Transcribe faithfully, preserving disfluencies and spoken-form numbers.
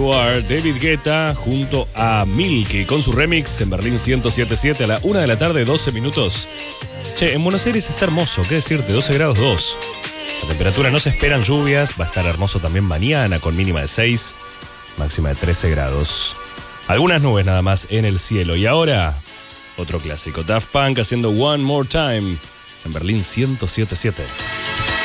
You Are, David Guetta junto a Milky con su remix en Berlín ciento siete punto siete a la una de la tarde, doce minutos. Che, en Buenos Aires está hermoso, qué decirte, doce grados dos. La temperatura, no se esperan lluvias, va a estar hermoso también mañana con mínima de seis, máxima de trece grados. Algunas nubes nada más en el cielo. Y ahora, otro clásico, Daft Punk haciendo One More Time en Berlín ciento siete punto siete.